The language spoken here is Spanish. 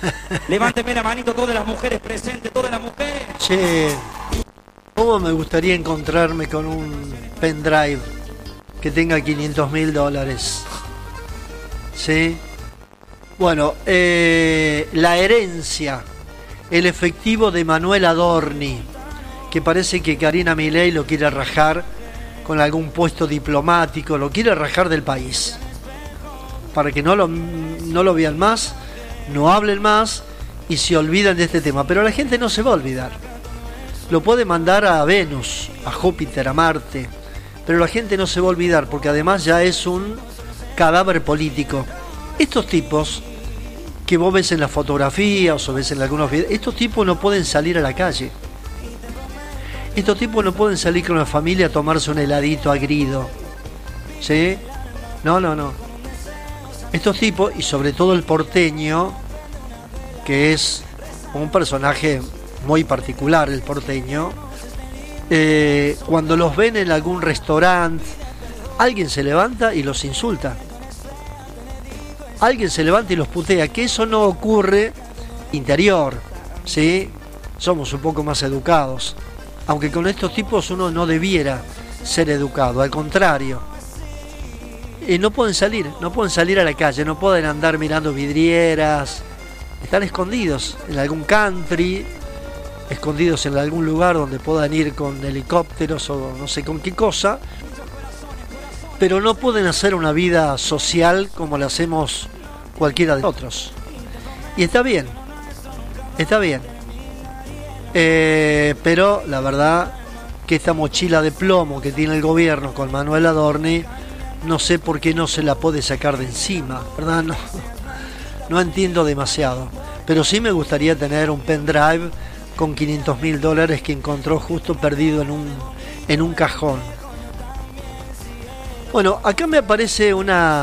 Levánteme la manito todas las mujeres presentes, todas las mujeres. Che, ¿cómo me gustaría encontrarme con un pendrive que tenga $500.000? ¿Sí? Bueno, la herencia, el efectivo de Manuel Adorni, que parece que Karina Milei lo quiere rajar con algún puesto diplomático, lo quiere rajar del país, para que no lo vean más, no hablen más y se olvidan de este tema. Pero la gente no se va a olvidar. Lo puede mandar a Venus, a Júpiter, a Marte, pero la gente no se va a olvidar, porque además ya es un cadáver político. Estos tipos que vos ves en las fotografías o ves en algunos videos, estos tipos no pueden salir a la calle. Estos tipos no pueden salir con la familia a tomarse un heladito agrido. ¿Sí? No. Estos tipos, y sobre todo el porteño, que es un personaje muy particular, el porteño, cuando los ven en algún restaurante, alguien se levanta y los insulta. Alguien se levanta y los putea, que eso no ocurre interior, ¿sí? Somos un poco más educados, aunque con estos tipos uno no debiera ser educado, al contrario. No pueden salir a la calle, no pueden andar mirando vidrieras, están escondidos en algún country, escondidos en algún lugar donde puedan ir con helicópteros o no sé con qué cosa, pero no pueden hacer una vida social como la hacemos cualquiera de nosotros. Y está bien, pero la verdad que esta mochila de plomo que tiene el gobierno con Manuel Adorni, no sé por qué no se la puede sacar de encima, ¿verdad? No entiendo demasiado, pero sí me gustaría tener un pendrive con $500.000 que encontró justo perdido en un cajón. Bueno, acá me aparece una